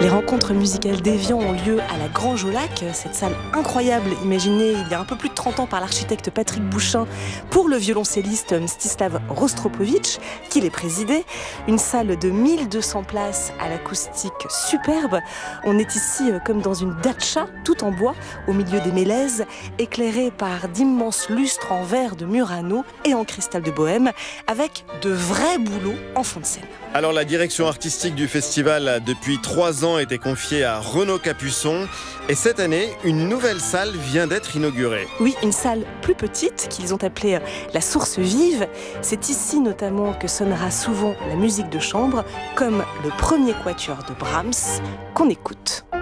Les rencontres musicales d'Évian ont lieu à la Grange au Lac, cette salle incroyable imaginée il y a un peu plus de 30 ans par l'architecte Patrick Bouchin pour le violoncelliste Mstislav Rostropovitch, qui les présidait. Une salle de 1200 places à l'acoustique superbe. On est ici comme dans une datcha, tout en bois, au milieu des mélèzes, éclairée par d'immenses lustres en verre de Murano et en cristal de Bohême, avec de vrais bouleaux en fond de scène. Alors la direction artistique du festival depuis 3 ans était confiée à Renaud Capuçon et cette année, une nouvelle salle vient d'être inaugurée. Oui, une salle plus petite qu'ils ont appelée la Source Vive. C'est ici notamment que sonnera souvent la musique de chambre, comme le premier quatuor de Brahms qu'on écoute.